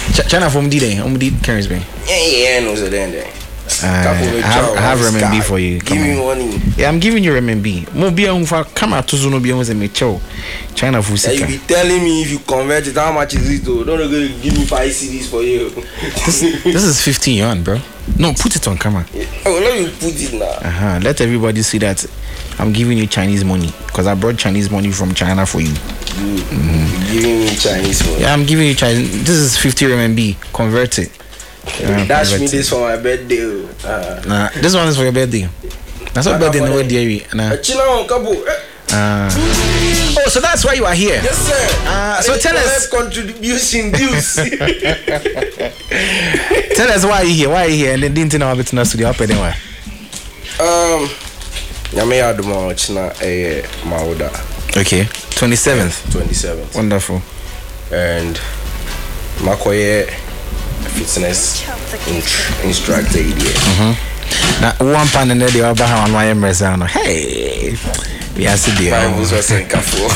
China from D-Day. Carries me. Yeah, no, so then. I have RMB for you. Give me money. Yeah, I'm giving you RMB. Mobile come out to Zuno Bion and Micho. China food. You be telling me if you convert it, how much is it? Don't go give me 5 CDs for you. This is 15 yuan, bro. No, put it on camera. Oh, let me put it now. Let everybody see that I'm giving you Chinese money because I brought Chinese money from China for you. You're giving me Chinese money. Yeah, I'm giving you Chinese. This is 50 RMB. Convert it. Dash me this for my birthday. Nah, this one is for your birthday. That's what birthday no day. Nah. Oh, so that's why you are here. Yes, sir. So tell us contribution dues. Tell us why you here. Why you here? And then didn't know about to the up anyway. Yame Adumo China Mauda. Okay. 27th. Wonderful. And Makoye fitness instructor idea. Now one pan and the other on my embassy. Hey, we are sitting there. I was saying Kafu.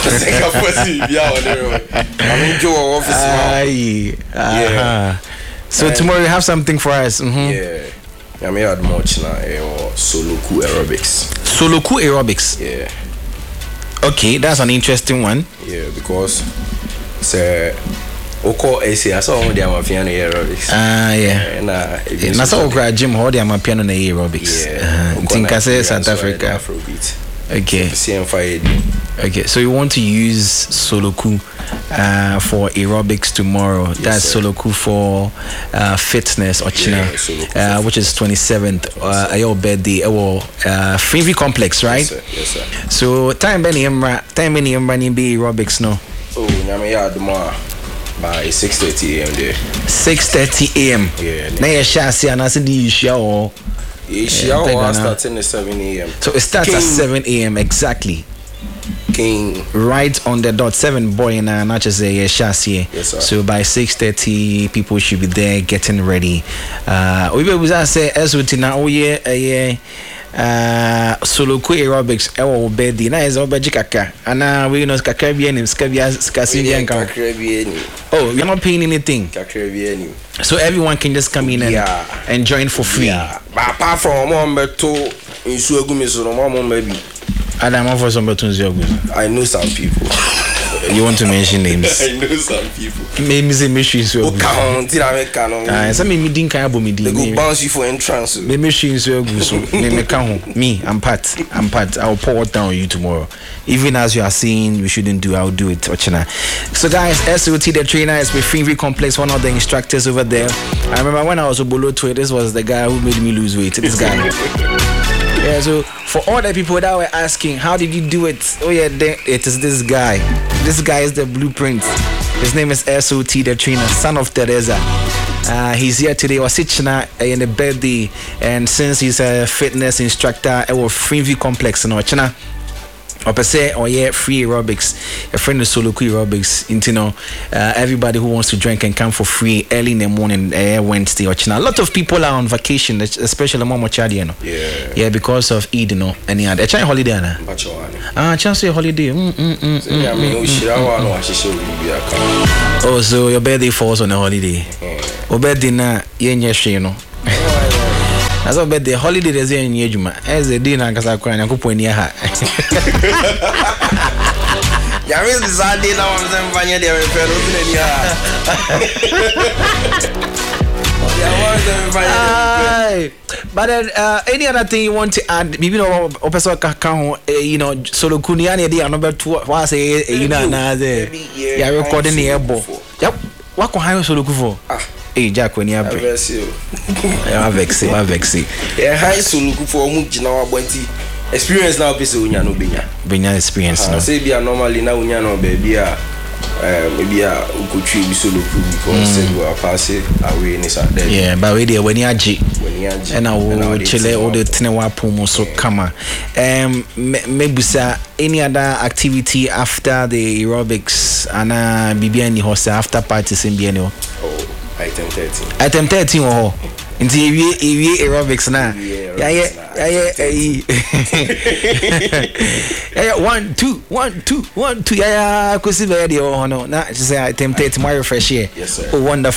I'm in your office now. Yeah. So tomorrow you have something for us. Yeah. I may add much now. Soloku aerobics. Soloku aerobics. Yeah. Okay, that's an interesting one. Yeah, because it's Oko AC, I saw one day my piano aerobics. Yeah. And I saw a gym hold my piano aerobics. Yeah. Think I say South Africa. Afrobeat. Okay. Okay, so you want to use Soloku for aerobics tomorrow. Yes, that's sir. Soloku for fitness or China, which is 27th. Your birthday. Freeview Complex, right? Yes, sir. So time many running be aerobics no. Oh, Nyame ya tomorrow by 6:30 a.m. there. 6:30 a.m. Yeah. Now you shall see and I see the issue. Yeah, starting at 7 a.m. So it starts at 7 a.m. exactly. King. Right on the dot. 7 boy and not just a chassis. Yes, sir. So by 6:30 people should be there getting ready. We will say as we now Soloku aerobics ewo bedi na ezo beji kaka ana we know kaka bi enim skabia skasi Kaka. Oh, you're not paying anything. Kaka. So everyone can just come in and join for free. Yeah. But apart from one beto in Suegumi so no maybe. Adam for some buttons I know some people. You want to mention names? I know some people. Maybe say mission so. Some me din kan abo me din. They go bounce you for entrance. Me mission so me kan me I'm Pat. I'll pour it down on you tomorrow. Even as you are saying we shouldn't do, I'll do it. Ochina. So guys, SOT the trainer is with Freeview Complex, one of the instructors over there. I remember when I was below to it, this was the guy who made me lose weight. This guy. Yeah, so for all the people that were asking, how did you do it? Oh yeah, it is this guy. This guy is the blueprint. His name is SOT the trainer, son of Teresa. He's here today. Was China in the birthday, and since he's a fitness instructor at Freeview Complex in China. Or say, oh yeah, free aerobics. A friend of Soloku aerobics. Everybody who wants to drink can come for free early in the morning, Wednesday or China. A lot of people are on vacation, especially Mama Chadi, Yeah, because of Eid, Any other China holiday, chance holiday. Oh, so your birthday falls on a holiday. Your birthday na as a birthday holiday is in Yejuma. As a dinner, because I can't go near her. Yeah, I the Sunday now. I'm finding there but then, any other thing you want to add? Maybe no, Professor Kakao, Solo Kuniani, they are number 2. Was recording the airbo. Yep. What can I Solo for? Hey, Jack, when you have vexy. Yeah, high school for Mujina Bounty experience now. Piso no Benya experience. No, say be normally now. No, baby, maybe I could treat you solo because we are passing away in this. Yeah, but we there when you and I will chill all the Tenewa Pomo so come. Maybe any other activity after the aerobics and BBN host after parties in BNO. Item 13. Item 13 oh. Into aerobics na. Yeah. 1 2 1 2 1 2. Yeah. Kusi very oh no. Na just say item 13 more fresh here. Yes sir. Oh wonderful.